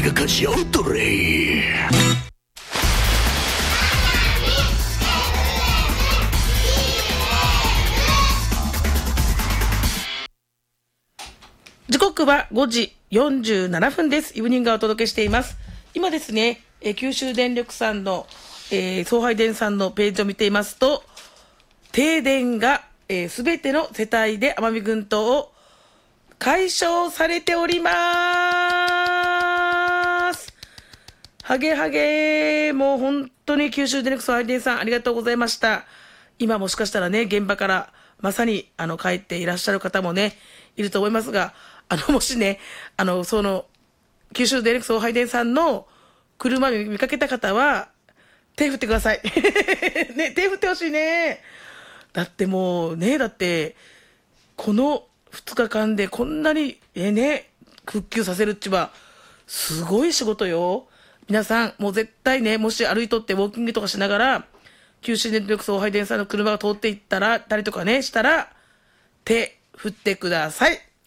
が勝ち合うとれ。 時刻は5時47分です。イブニングがお届けしています。今ですね、九州電力さんの、送配電さんのページを見ていますと、停電がすべての世帯で奄美群島を解消されております。はげはげ、もう本当に九州電力送配電さんありがとうございました。今もしかしたらね、現場からまさに帰っていらっしゃる方もね、いると思いますが、もしね、その九州電力送配電さんの車見かけた方は手振ってください。ね、手振ってほしいね。だってもうね、だってこの2日間でこんなにね、復旧させるっちはすごい仕事よ。皆さんもう絶対ね、もし歩いとってウォーキングとかしながら九州電力送配電さんの車が通っていったらたりとかねしたら手振ってください。